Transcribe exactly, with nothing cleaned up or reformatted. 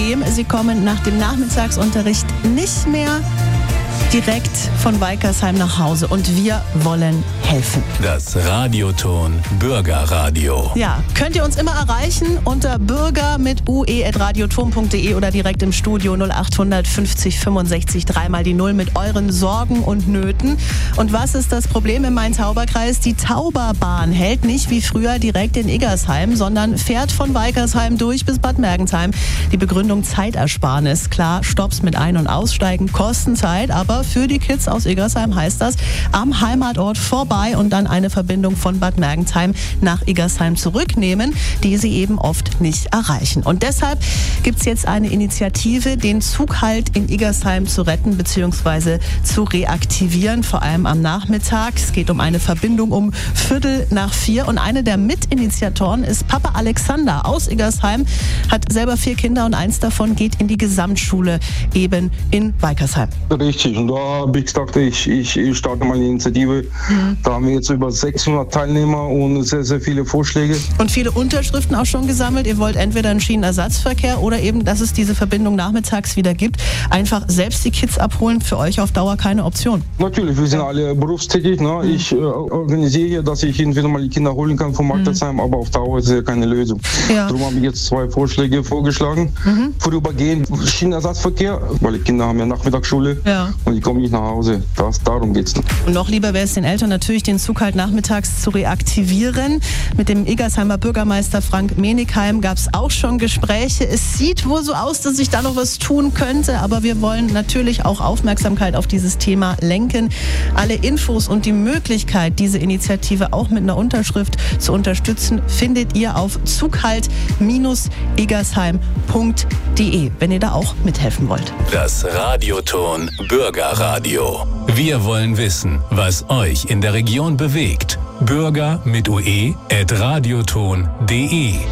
Problem, sie kommen nach dem Nachmittagsunterricht nicht mehr direkt von Weikersheim nach Hause und wir wollen helfen. Das Radioton Bürgerradio. Ja, könnt ihr uns immer erreichen unter bürger mit ue at radioton punkt de oder direkt im Studio null acht fünfzig fünfundsechzig dreimal die Null mit euren Sorgen und Nöten. Und was ist das Problem im Main-Tauber-Kreis? Die Tauberbahn hält nicht wie früher direkt in Iggersheim, sondern fährt von Weikersheim durch bis Bad Mergentheim. Die Begründung Zeitersparnis. Klar, Stopps mit Ein- und Aussteigen kosten Zeit, aber für die Kids aus Iggersheim heißt das, am Heimatort vorbei und dann eine Verbindung von Bad Mergentheim nach Iggersheim zurücknehmen, die sie eben oft nicht erreichen. Und deshalb gibt es jetzt eine Initiative, den Zughalt in Iggersheim zu retten bzw. zu reaktivieren, vor allem am Nachmittag. Es geht um eine Verbindung um Viertel nach vier und eine der Mitinitiatoren ist Papa Alexander aus Iggersheim, hat selber vier Kinder und eins davon geht in die Gesamtschule eben in Weikersheim. Richtig. Und da habe ich gesagt, ich, ich, ich starte mal eine Initiative. Mhm. Da haben wir jetzt über sechshundert Teilnehmer und sehr, sehr viele Vorschläge. Und viele Unterschriften auch schon gesammelt. Ihr wollt entweder einen Schienenersatzverkehr oder eben, dass es diese Verbindung nachmittags wieder gibt. Einfach selbst die Kids abholen, für euch auf Dauer keine Option. Natürlich, wir sind alle berufstätig. Ne? Mhm. Ich äh, organisiere hier, dass ich entweder mal die Kinder holen kann vom Marktersheim, mhm. aber auf Dauer ist ja keine Lösung. Ja. Darum habe ich jetzt zwei Vorschläge vorgeschlagen. Mhm. Vorübergehend Schienenersatzverkehr, weil die Kinder haben ja Nachmittagsschule. Ja. Und die kommen nicht nach Hause. Das, darum geht es. Und noch lieber wäre es den Eltern natürlich, den Zug halt nachmittags zu reaktivieren. Mit dem Iggersheimer Bürgermeister Frank Menigheim gab es auch schon Gespräche. Es sieht wohl so aus, dass sich da noch was tun könnte, aber wir wollen natürlich auch Aufmerksamkeit auf dieses Thema lenken. Alle Infos und die Möglichkeit, diese Initiative auch mit einer Unterschrift zu unterstützen, findet ihr auf zughalt Bindestrich iggersheim Punkt de, wenn ihr da auch mithelfen wollt. Das Radioton Bürgerradio. Wir wollen wissen, was euch in der Region bewegt. Bürger mit ue at radioton punkt de